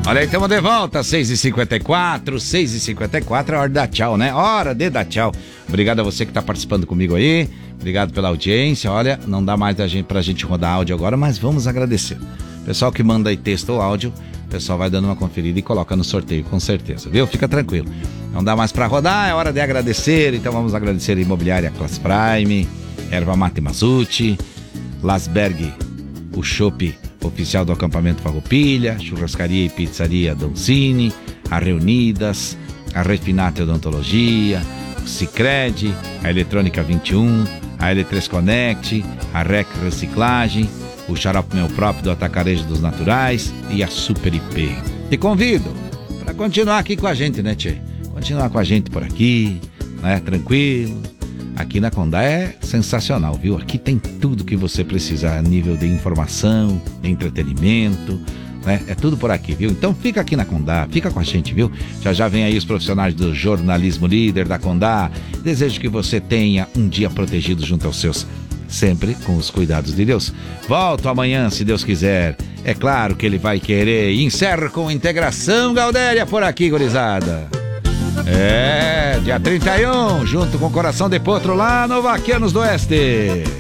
Olha aí, estamos de volta, 6h54, é hora de dar tchau, né? Hora de dar tchau. Obrigado a você que está participando comigo aí, obrigado pela audiência. Olha, não dá mais pra gente rodar áudio agora, mas vamos agradecer. Pessoal que manda aí texto ou áudio, o pessoal vai dando uma conferida e coloca no sorteio, com certeza, viu? Fica tranquilo. Não dá mais pra rodar, é hora de agradecer, então vamos agradecer a Imobiliária Class Prime, Erva Mate Mazzucchi, Lasberg, o chopp oficial do acampamento Farroupilha, Churrascaria e Pizzaria Doncini, a Reunidas, a Refinate Odontologia, o Sicredi, a Eletrônica 21, a L3 Connect, a REC Reciclagem, o Xarope Meu Próprio do Atacarejo dos Naturais e a Super IP. Te convido para continuar aqui com a gente, né, tchê? Continuar com a gente por aqui, né, tranquilo. Aqui na Condá é sensacional, viu? Aqui tem tudo que você precisa a nível de informação, de entretenimento, né? É tudo por aqui, viu? Então fica aqui na Condá, fica com a gente, viu? Já vem aí os profissionais do jornalismo líder da Condá. Desejo que você tenha um dia protegido junto aos seus, sempre com os cuidados de Deus. Volto amanhã, se Deus quiser. É claro que Ele vai querer. Encerro com Integração Gaudéria por aqui, gurizada. Dia 31, junto com o Coração de Potro lá no Vaquianos do Oeste.